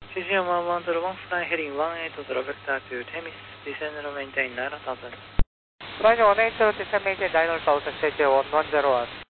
CGM 1101 flying heading 180 vector to Temis, descend and maintain 9000. Flying 180, descend maintain 9000, CGM 1101.